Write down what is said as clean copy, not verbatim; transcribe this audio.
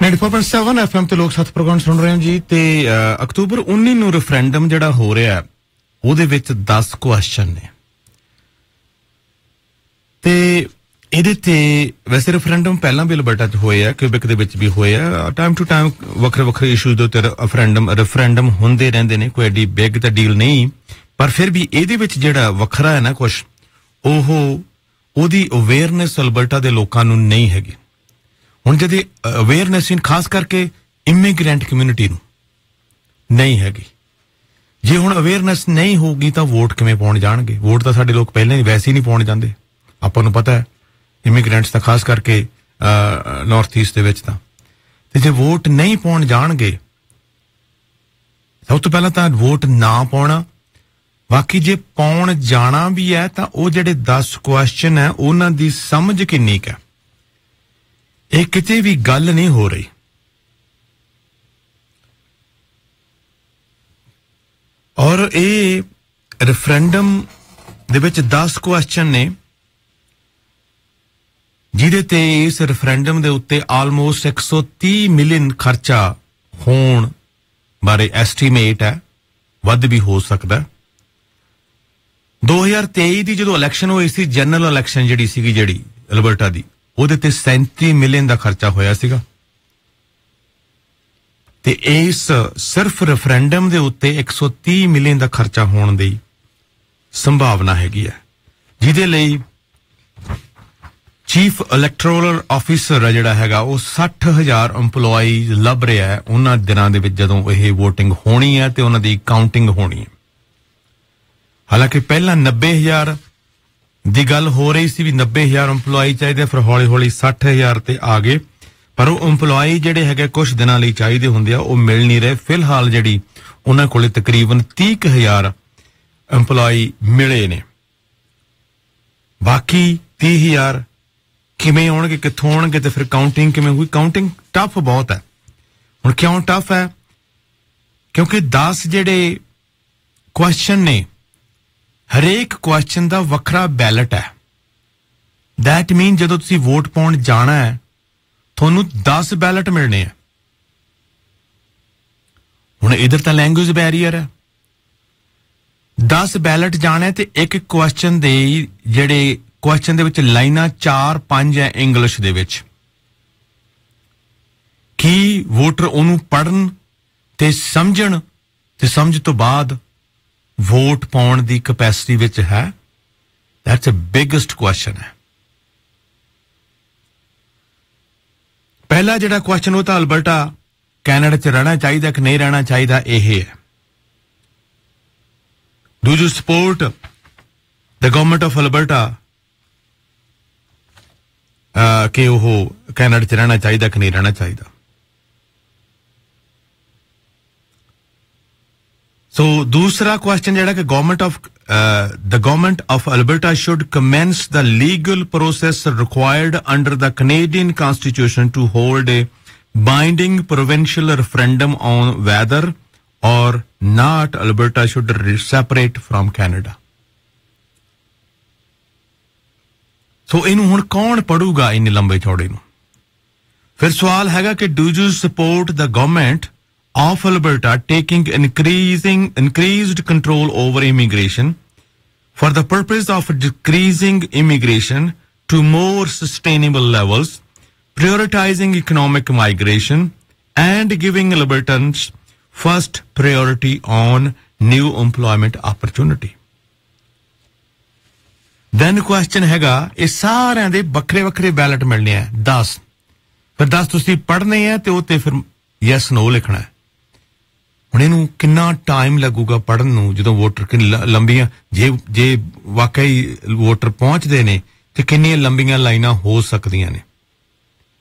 94.7 FM ਤੇ ਲੋਕ ਸਾਥ ਪ੍ਰੋਗਰਾਮ ਸੁਣ ਰਹੇ ਹੋ ਜੀ ਤੇ ਅਕਤੂਬਰ 19 ਨੂੰ ਰੈਫਰੈਂਡਮ ਜਿਹੜਾ ਹੋ ਰਿਹਾ ਉਹਦੇ ਵਿੱਚ 10 ਕੁਐਸਚਨ ਨੇ ਤੇ ਇਹਦੇ ਤੇ ਵੈਸੇ ਰੈਫਰੈਂਡਮ ਪਹਿਲਾਂ ਵੀ ਅਲਬਰਟਾ 'ਚ ਹੋਏ ਆ ਕਿਊਬਿਕ ਦੇ ਵਿੱਚ ਵੀ ਹੋਏ ਆ ਟਾਈਮ ਟੂ ਟਾਈਮ ਵੱਖਰੇ ਇਸ਼ੂਜ਼ ਦੇ ਉੱਤੇ ਰੈਫਰੈਂਡਮ ਹੁੰਦੇ ਰਹਿੰਦੇ ਨੇ ਕੋਈ ਐਡੀ ਬਿਗ ਤਾਂ ਡੀਲ ਨਹੀਂ ਪਰ ਫਿਰ ਵੀ ਇਹਦੇ ਵਿੱਚ ਜਿਹੜਾ ਵੱਖਰਾ ਹੈ ਨਾ ਕੁਛ ਉਹਦੀ ਅਵੇਅਰਨੈਸ ਅਲਬਰਟਾ ਦੇ ਲੋਕਾਂ ਨੂੰ ਨਹੀਂ ਹੈਗੀ ਹੁਣ ਜਦ ਅਵੇਅਰਨੈਸ ਖਾਸ ਕਰਕੇ ਇਮੀਗ੍ਰੈਂਟ ਕਮਿਊਨਿਟੀ ਨੂੰ ਨਹੀਂ ਹੈਗੀ ਜੇ ਹੁਣ ਅਵੇਅਰਨੈਸ ਨਹੀਂ ਹੋਊਗੀ ਤਾਂ ਵੋਟ ਕਿਵੇਂ ਪਾਉਣ ਜਾਣਗੇ ਵੋਟ ਤਾਂ ਸਾਡੇ ਲੋਕ ਪਹਿਲਾਂ ਹੀ ਵੈਸੇ ਹੀ ਨਹੀਂ ਪਾਉਣ ਜਾਂਦੇ ਆਪਾਂ ਨੂੰ ਪਤਾ ਹੈ ਇਮੀਗ੍ਰੈਂਟਸ ਤਾਂ ਖਾਸ ਕਰਕੇ ਨਾਰਥ ਈਸਟ ਦੇ ਵਿੱਚ ਤਾਂ ਤੇ ਜੇ ਵੋਟ ਨਹੀਂ ਪਾਉਣ ਜਾਣਗੇ ਸਭ ਤੋਂ ਪਹਿਲਾਂ ਤਾਂ ਵੋਟ ਨਾ ਪਾਉਣਾ ਬਾਕੀ ਜੇ ਪਾਉਣ ਜਾਣਾ ਵੀ ਹੈ ਤਾਂ ਉਹ ਜਿਹੜੇ 10 ਕੁਐਸਚਨ ਹੈ ਉਹਨਾਂ ਦੀ ਸਮਝ ਕਿੰਨੀ ਕੁ ਹੈ ਇਹ ਕਿਤੇ ਵੀ ਗੱਲ ਨਹੀਂ ਹੋ ਰਹੀ ਔਰ ਇਹ ਰੈਫਰੈਂਡਮ ਦੇ ਵਿੱਚ 10 ਕੁਐਸਚਨ ਨੇ ਜਿਹਦੇ ਤੇ ਇਸ ਰੈਫਰੈਂਡਮ ਦੇ ਉੱਤੇ ਆਲਮੋਸਟ 130 ਮਿਲੀਅਨ ਖਰਚਾ ਹੋਣ ਬਾਰੇ ਐਸਟੀਮੇਟ ਹੈ ਵੱਧ ਵੀ ਹੋ ਸਕਦਾ 2023 ਦੀ ਜਦੋਂ ਇਲੈਕਸ਼ਨ ਹੋਈ ਸੀ ਜਨਰਲ ਇਲੈਕਸ਼ਨ ਜਿਹੜੀ ਅਲਬਰਟਾ ਦੀ ਉਹਦੇ ਤੇ 37 ਮਿਲੀਅਨ ਦਾ ਖਰਚਾ ਹੋਇਆ ਸੀਗਾ ਤੇ ਇਸ ਸਿਰਫ ਰੈਫਰੈਂਡਮ ਦੇ ਉੱਤੇ 130 ਮਿਲੀਅਨ ਦਾ ਖਰਚਾ ਹੋਣ ਦੀ ਸੰਭਾਵਨਾ ਹੈਗੀ ਹੈ ਜਿਹਦੇ ਲਈ ਚੀਫ ਇਲੈਕਟੋਰਲ ਆਫੀਸਰ ਆ ਜਿਹੜਾ ਹੈਗਾ ਉਹ 60,000 EMPLOYEES ਲੱਭ ਰਿਹਾ ਹੈ ਉਹਨਾਂ ਦਿਨਾਂ ਦੇ ਵਿੱਚ ਜਦੋਂ ਇਹ VOTING ਹੋਣੀ ਹੈ ਤੇ ਉਹਨਾਂ ਦੀ ਕਾਊਂਟਿੰਗ ਹੋਣੀ ਹੈ ਹਾਲਾਂਕਿ ਪਹਿਲਾਂ 90,000 ਦੀ ਗੱਲ ਹੋ ਰਹੀ ਸੀ ਵੀ 90,000 EMPLOYEE ਚਾਹੀਦੇ ਫਿਰ ਹੌਲੀ 60,000 ਤੇ ਆ ਗਏ ਪਰ ਉਹ EMPLOYEE ਜਿਹੜੇ ਹੈਗੇ ਕੁਝ ਦਿਨਾਂ ਲਈ ਚਾਹੀਦੇ ਹੁੰਦੇ ਆ ਉਹ ਮਿਲ ਨਹੀਂ ਰਹੇ ਫਿਲਹਾਲ ਜਿਹੜੀ ਉਹਨਾਂ ਕੋਲੇ ਤਕਰੀਬਨ 30,000 EMPLOYEE ਮਿਲੇ ਨੇ ਬਾਕੀ 30,000 ਕਿਵੇਂ ਆਉਣਗੇ ਕਿੱਥੋਂ ਆਉਣਗੇ ਤੇ ਫਿਰ ਕਾਊਂਟਿੰਗ ਕਿਵੇਂ ਹੋਈ ਕਾਊਂਟਿੰਗ ਟਫ ਬਹੁਤ ਹੈ ਹੁਣ ਕਿਉਂ ਟਫ ਹੈ ਕਿਉਂਕਿ 10 ਜਿਹੜੇ ਕੁਐਸਚਨ ਨੇ ਹਰੇਕ ਕੁਐਸਚਨ ਦਾ ਵੱਖਰਾ ਬੈਲਟ ਹੈ ਦੈਟ ਮੀਨ ਜਦੋਂ ਤੁਸੀਂ ਵੋਟ ਪਾਉਣ ਜਾਣਾ ਹੈ ਤੁਹਾਨੂੰ 10 ਬੈਲਟ ਮਿਲਣੇ ਆ ਹੁਣ ਇਧਰ ਤਾਂ ਲੈਂਗੁਏਜ ਬੈਰੀਅਰ ਹੈ 10 ਬੈਲਟ ਜਾਣਾ ਤੇ ਇੱਕ ਕੁਐਸਚਨ ਦੇ ਜਿਹੜੇ ਕੁਐਸਚਨ ਦੇ ਵਿੱਚ ਲਾਈਨਾਂ 4-5 ਹੈ ਇੰਗਲਿਸ਼ ਦੇ ਵਿੱਚ ਕੀ ਵੋਟਰ ਉਹਨੂੰ ਪੜ੍ਹਨ ਤੇ ਸਮਝਣ ਤੇ ਸਮਝ ਤੋਂ ਬਾਅਦ ਵੋਟ ਪਾਉਣ ਦੀ ਕੈਪੈਸਿਟੀ ਵਿੱਚ ਹੈ ਦੈਟਸ ਅ ਬਿਗੇਸਟ ਕੁਐਸਚਨ ਹੈ ਪਹਿਲਾ ਜਿਹੜਾ ਕੁਐਸਚਨ ਉਹ ਤਾਂ ਅਲਬਰਟਾ ਕੈਨੇਡਾ 'ਚ ਰਹਿਣਾ ਚਾਹੀਦਾ ਕਿ ਨਹੀਂ ਰਹਿਣਾ ਚਾਹੀਦਾ ਇਹ ਹੈ do you support the government of Alberta ਕਿ ਉਹ ਕੈਨੇਡਾ 'ਚ ਰਹਿਣਾ ਚਾਹੀਦਾ ਕਿ ਨਹੀਂ ਰਹਿਣਾ ਚਾਹੀਦਾ ਸੋ ਦੂਸਰਾ ਕੁਐਸਚਨ ਜਿਹੜਾ ਕਿ the government of Alberta should commence the legal process required under the Canadian Constitution to hold a binding provincial referendum on whether or not Alberta should separate from Canada. ਸੋ ਇਹਨੂੰ ਹੁਣ ਕੌਣ ਪੜੂਗਾ ਇੰਨੇ ਲੰਬੇ ਚੌੜੇ ਨੂੰ ਫਿਰ ਸਵਾਲ ਹੈਗਾ ਕਿ do you support the government of Alberta taking increased control over immigration for the purpose of decreasing immigration to more sustainable levels, prioritizing economic migration, and giving Albertans first priority on new employment opportunity. Then question ਹੈਗਾ ਇਹ ਸਾਰਿਆਂ ਦੇ ਵੱਖਰੇ belt ਮਿਲਣੇ ਆ 10 ਫਿਰ 10 ਤੁਸੀਂ ਪੜ੍ਹਨੇ ਆ ਤੇ ਉਹ ਤੇ ਫਿਰ yes no ਲਿਖਣਾ ਹੈ ਹੁਣ ਇਹਨੂੰ ਕਿੰਨਾ ਟਾਈਮ ਲੱਗੂਗਾ ਪੜ੍ਹਨ ਨੂੰ ਜਦੋਂ ਵੋਟਰ ਲੰਬੀਆਂ ਜੇ ਵਾਕਈ ਵੋਟਰ ਪਹੁੰਚਦੇ ਨੇ ਤੇ ਕਿੰਨੀਆਂ ਲੰਬੀਆਂ ਲਾਈਨਾਂ ਹੋ ਸਕਦੀਆਂ ਨੇ